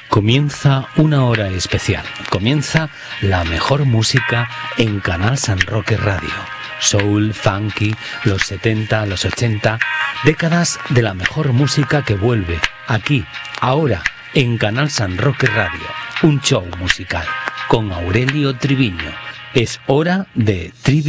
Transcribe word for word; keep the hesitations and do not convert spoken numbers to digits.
Comienza una hora especial. Comienza la mejor música en Canal San Roque Radio. Soul, funky, los setenta, los ochenta, décadas de la mejor música que vuelve aquí, ahora, en Canal San Roque Radio. Un show musical con Aurelio Triviño. Es hora de Trivi.